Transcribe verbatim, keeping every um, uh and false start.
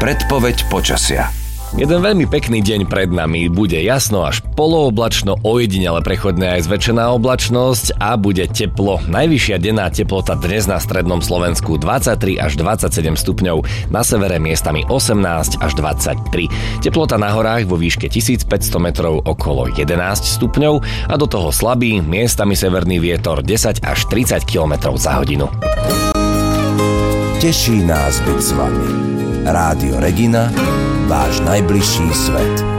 Predpoveď počasia. Jeden veľmi pekný deň pred nami, bude jasno až polooblačno, ojedinele prechodné aj zväčšená oblačnosť a bude teplo. Najvyššia denná teplota dnes na strednom Slovensku dvadsaťtri až dvadsaťsedem stupňov, na severe miestami osemnásť až dvadsaťtri. Teplota na horách vo výške tisícpäťsto metrov okolo jedenásť stupňov a do toho slabý, miestami severný vietor desať až tridsať kilometrov za hodinu. Teší nás byť s vami. Rádio Regina, váš najbližší svet.